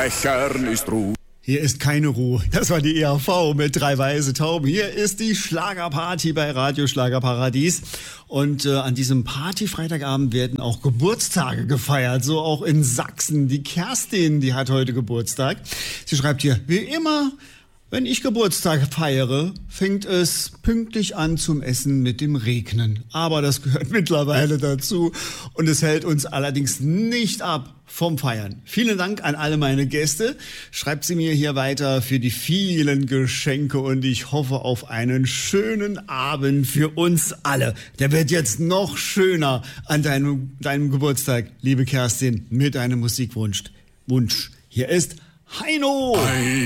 Bechern ist Ruhe. Hier ist keine Ruhe. Das war die ERV mit 3 weiße Tauben. Hier ist die Schlagerparty bei Radio Schlagerparadies. Und an diesem Party-Freitagabend werden auch Geburtstage gefeiert. So auch in Sachsen. Die Kerstin, die hat heute Geburtstag. Sie schreibt hier, wie immer, wenn ich Geburtstag feiere, fängt es pünktlich an zum Essen mit dem Regnen. Aber das gehört mittlerweile dazu und es hält uns allerdings nicht ab vom Feiern. Vielen Dank an alle meine Gäste. Schreibt sie mir hier weiter für die vielen Geschenke und ich hoffe auf einen schönen Abend für uns alle. Der wird jetzt noch schöner an deinem Geburtstag, liebe Kerstin, mit einem Musikwunsch. Hier ist Heino!